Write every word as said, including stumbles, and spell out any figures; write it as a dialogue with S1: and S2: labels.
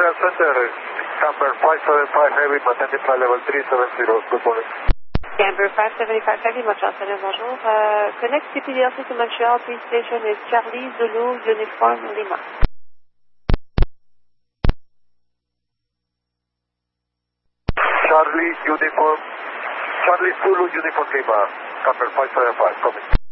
S1: Victoria Center, Camber five seven five Heavy, Matente Flight Level three seven zero, good morning.
S2: Camber five seven five Heavy, Montreal Center, bonjour. Uh, connect C P D L C to Montreal, please station is Charlie Zulu Uniform Lima.
S1: Charlie Uniform, Charlie Zulu Uniform Lima, Camber five seven five, coming.